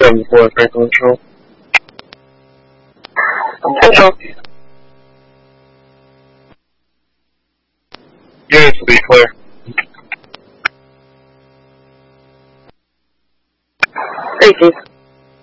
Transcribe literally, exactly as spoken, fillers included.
seven four, Franklin Control. Control. Units will be clear. Great, Chief.